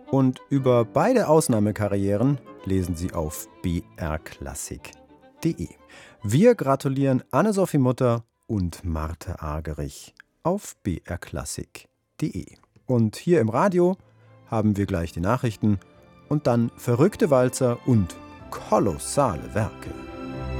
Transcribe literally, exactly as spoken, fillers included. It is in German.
Und über beide Ausnahmekarrieren lesen Sie auf b r klassik punkt d e. Wir gratulieren Anne-Sophie Mutter und Marte Argerich auf b r klassik punkt d e. Und hier im Radio haben wir gleich die Nachrichten und dann verrückte Walzer und kolossale Werke.